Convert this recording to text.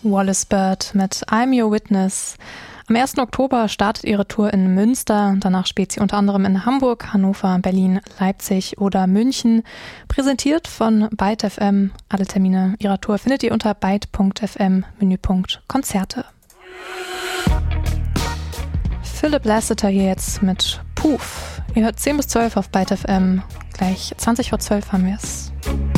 Wallis Bird mit I'm Your Witness. Am 1. Oktober startet ihre Tour in Münster. Danach spielt sie unter anderem in Hamburg, Hannover, Berlin, Leipzig oder München. Präsentiert von Byte FM. Alle Termine ihrer Tour findet ihr unter byte.fm, Menüpunkt Konzerte. Philip Lasseter hier jetzt mit Poof. Ihr hört 10 bis 12 auf Byte FM. Gleich 20 vor 12 haben wir es.